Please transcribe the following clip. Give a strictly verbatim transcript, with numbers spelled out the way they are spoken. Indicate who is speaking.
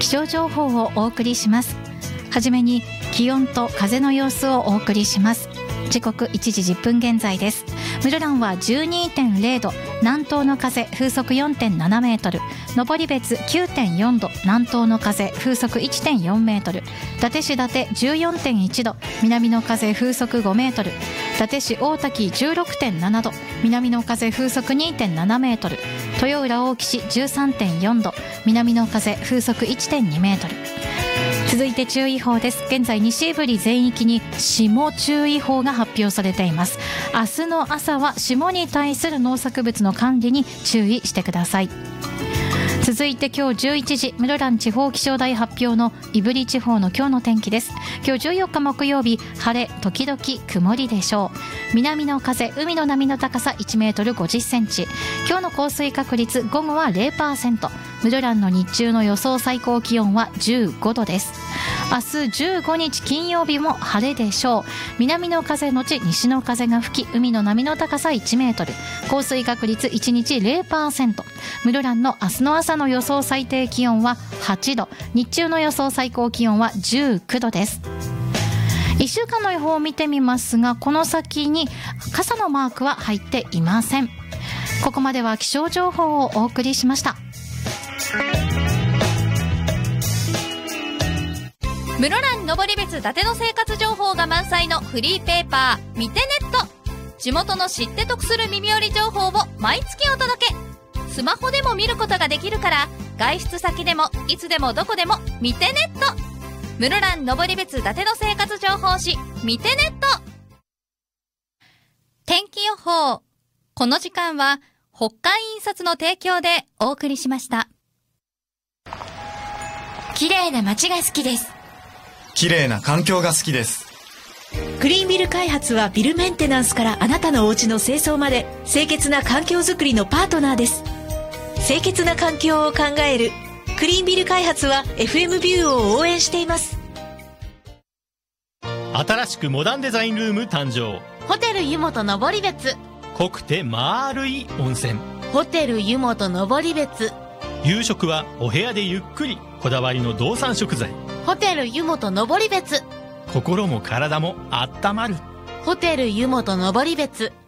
Speaker 1: 気象情報をお送りします。はじめに気温と風の様子をお送りします。時刻いちじじゅっぷん現在です。室蘭は じゅうにてんれいど、南東の風風速 よんてんななメートル、登別 きゅうてんよんど、南東の風風速 いちてんよんメートル、伊達市伊達 じゅうよんてんいちど、南の風風速ごメートル、伊達市大滝 じゅうろくてんななど、南の風風速 にてんななメートル、豊浦大木市 じゅうさんてんよんど、南の風風速 いちてんにメートル。続いて注意報です。現在西胆振全域に霜注意報が発表されています。明日の朝は霜に対する農作物の管理に注意してください。続いて今日じゅういちじ、室蘭地方気象台発表の胆振地方の今日の天気です。今日じゅうよっか木曜日、晴れ時々曇りでしょう。南の風、海の波の高さいちメートルごじゅっセンチ。今日の降水確率午後は ゼロパーセント。室蘭の日中の予想最高気温はじゅうごどです。明日じゅうごにち金曜日も晴れでしょう。南の風のち西の風が吹き、海の波の高さいちメートル、降水確率いちにち ゼロパーセント。室蘭の明日の朝の予想最低気温ははちど、日中の予想最高気温はじゅうきゅうどです。いっしゅうかんの予報を見てみますが、この先に傘のマークは入っていません。ここまでは気象情報をお送りしました。
Speaker 2: 室蘭登別伊達の生活情報が満載のフリーペーパー見てネット。地元の知って得する耳寄り情報を毎月お届け。スマホでも見ることができるから、外出先でもいつでもどこでも見てネット。室蘭登別伊達の生活情報誌見てネット。天気予報。この時間は北海印刷の提供でお送りしました。
Speaker 3: 綺麗な街が好きです。
Speaker 4: 綺麗な環境が好きです。
Speaker 5: クリーンビル開発はビルメンテナンスからあなたのお家の清掃まで、清潔な環境づくりのパートナーです。清潔な環境を考えるクリーンビル開発は エフエム ビューを応援しています。
Speaker 6: 新しくモダンデザインルーム誕生。
Speaker 7: ホテル湯本登別。
Speaker 6: 濃くて丸い温泉。
Speaker 7: ホテル湯本登別。
Speaker 6: 夕食はお部屋でゆっくり、こだわりの道産食材。
Speaker 7: ホテル湯本登別。
Speaker 6: 心も体もあったまる。
Speaker 7: ホテル湯本登別。